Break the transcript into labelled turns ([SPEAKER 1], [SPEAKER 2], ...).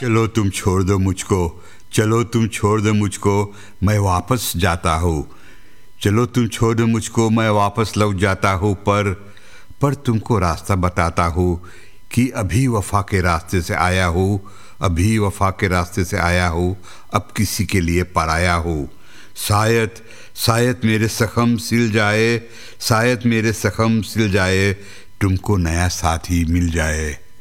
[SPEAKER 1] चलो तुम छोड़ दो मुझको, चलो तुम छोड़ दो मुझको, मैं वापस जाता हूँ। चलो तुम छोड़ दो मुझको, मैं वापस लौट जाता हूँ। पर तुमको रास्ता बताता हूँ कि अभी वफ़ा के रास्ते से आया हूँ, अभी वफ़ा के रास्ते से आया हूँ, अब किसी के लिए पराया हूँ। शायद मेरे ज़ख्म सिल जाए, शायद मेरे ज़ख्म सिल जाए, तुमको नया साथी मिल जाए।